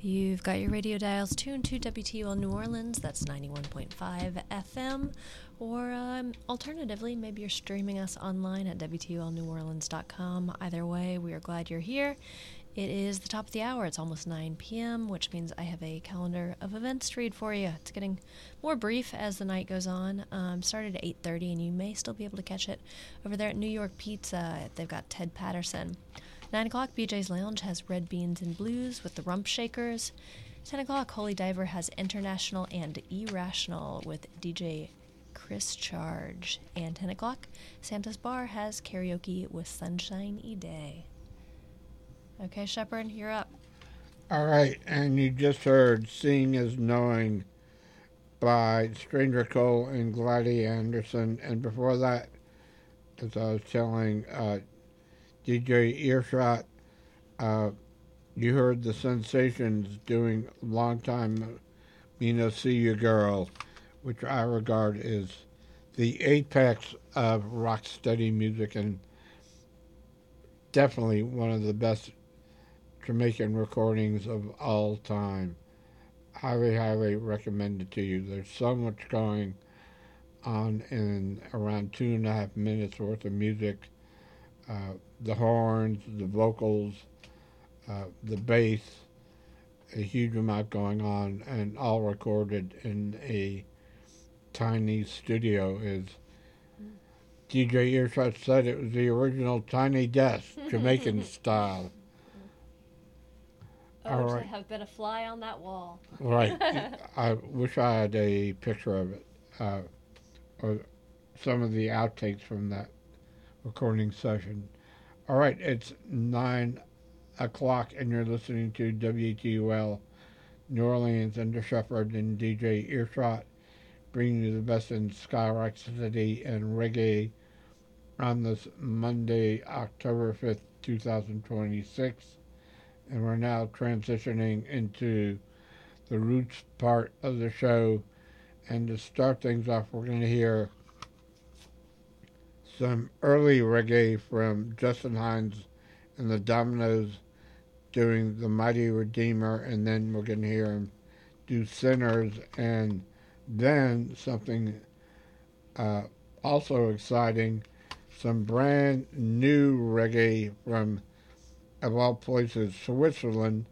You've got your radio dials tuned to WTUL New Orleans, that's 91.5 FM, or alternatively, maybe you're streaming us online at WTULNewOrleans.com. Either way, we are glad you're here. It is the top of the hour. It's almost 9 p.m., which means I have a calendar of events to read for you. It's getting more brief as the night goes on. Started at 8:30, and you may still be able to catch it over there at New York Pizza. They've got Ted Patterson. 9 o'clock, BJ's Lounge has Red Beans and Blues with the Rump Shakers. 10 o'clock, Holy Diver has International and Irrational with DJ Chris Charge. And 10 o'clock, Santa's Bar has Karaoke with Sunshine Day. Okay, Shepard, you're up. All right, and you just heard Seeing is Knowing by Stranger Cole and Gladys Anderson. And before that, as I was telling DJ Earshot, you heard the Sensations doing Long Time Me No See You Girl, which I regard as the apex of rocksteady music and definitely one of the best Jamaican recordings of all time. Highly, highly recommend it to you. There's so much going on in around 2.5 minutes worth of music. The horns, the vocals, the bass, a huge amount going on, and all recorded in a tiny studio. As DJ Earshot said, it was the original Tiny Desk, Jamaican style. Oh, to have been a fly on that wall. Right. I wish I had a picture of it, or some of the outtakes from that recording session. All right, it's 9 o'clock, and you're listening to WTUL New Orleans under Shepard and DJ Earshot, bringing you the best in ska, rocksteady, and reggae on this Monday, October 5th, 2026. And we're now transitioning into the roots part of the show. And to start things off, we're going to hear some early reggae from Justin Hines and the Dominoes doing The Mighty Redeemer, and then we're going to hear him do Sinners, and then something also exciting, some brand new reggae from, of all places, Switzerland.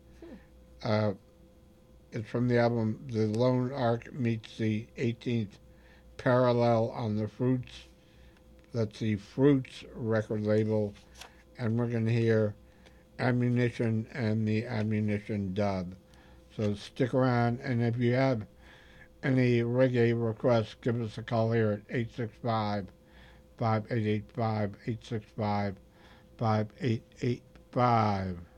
It's from the album The Lone Ark Meets the 18th Parallel on the Fruits. That's the Fruits record label. And we're going to hear Ammunition and the Ammunition Dub. So stick around, and if you have any reggae requests, give us a call here at 865-5885, 865-5885.